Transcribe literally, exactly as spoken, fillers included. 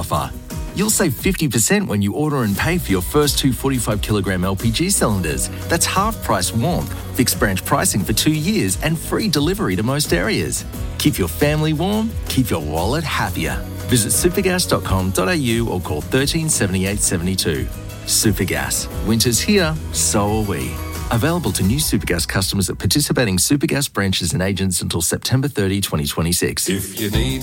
offer. You'll save fifty percent when you order and pay for your first two forty-five kilogram L P G cylinders. That's half price warmth, fixed branch pricing for two years and free delivery to most areas. Keep your family warm, keep your wallet happier. Visit supergas dot com dot a u or call thirteen seventy-eight seventy-two. Supergas. Winter's here, so are we. Available to new Supergas customers at participating Supergas branches and agents until September thirtieth, twenty twenty-six. If you need